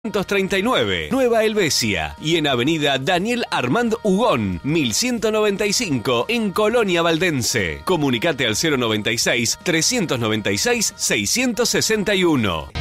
39, Nueva Helvecia, y en Avenida Daniel Armand Hugón, 1195, en Colonia Valdense. Comunicate al 096 396 661.